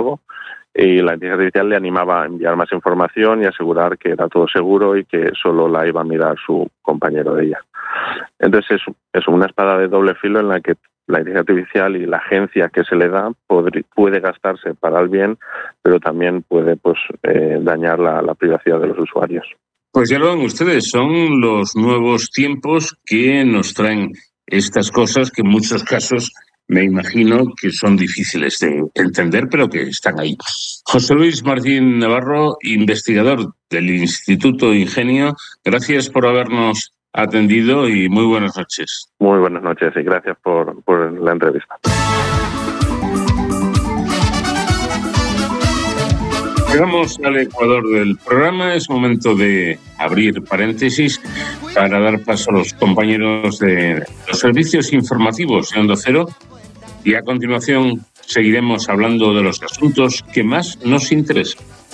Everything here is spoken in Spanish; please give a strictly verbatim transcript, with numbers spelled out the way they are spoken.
juego, y la inteligencia artificial le animaba a enviar más información y asegurar que era todo seguro y que solo la iba a mirar su compañero de ella. Entonces es, es una espada de doble filo en la que la inteligencia artificial y la agencia que se le da podri, puede gastarse para el bien, pero también puede pues eh, dañar la, la privacidad de los usuarios. Pues ya lo ven ustedes, son los nuevos tiempos que nos traen estas cosas que en muchos casos me imagino que son difíciles de entender, pero que están ahí. José Luis Martín Navarro, investigador del Instituto Ingenio, gracias por habernos atendido y muy buenas noches. Muy buenas noches y gracias por, por la entrevista. Llegamos al ecuador del programa, es momento de abrir paréntesis para dar paso a los compañeros de los servicios informativos de Onda Cero y a continuación seguiremos hablando de los asuntos que más nos interesan.